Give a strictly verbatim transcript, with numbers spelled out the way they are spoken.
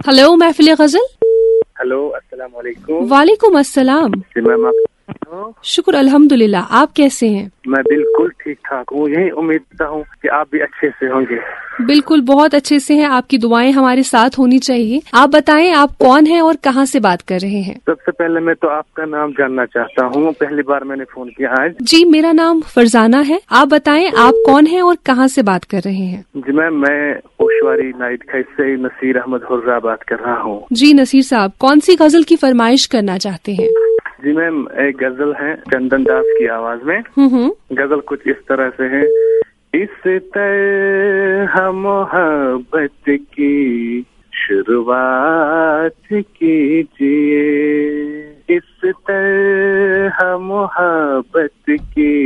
Hello महफिल गजल। Hello, अस्सलाम वालेकुम। वालेकुम अस्सलाम। मैम आप हूँ? शुक्र अल्हम्दुलिल्लाह, आप कैसे हैं? मैं बिल्कुल ठीक ठाक हूँ। यही उम्मीद करता हूँ कि आप भी अच्छे से होंगे। बिल्कुल, बहुत अच्छे से हैं। आपकी दुआएं हमारे साथ होनी चाहिए। आप बताएं, आप कौन हैं और कहाँ से बात कर रहे हैं? सबसे पहले मैं तो आपका नाम जानना चाहता हूँ। पहली बार मैंने फोन किया आज। जी, मेरा नाम फरजाना है। आप बताएं, आप कौन हैं और कहाँ से बात कर रहे हैं? जी मैम, मैं पोशवारी नाइट खैस से नसीर अहमद हुर्रा बात कर रहा हूँ। जी नसीर साहब, कौन सी गजल की फरमाइश करना चाहते हैं? जी मैम, एक गजल है चंदन दास की आवाज में। हम्म गजल कुछ इस तरह से है। इस तरह मोहब्बत की शुरुआत कीजिए, इस तरह मोहब्बत की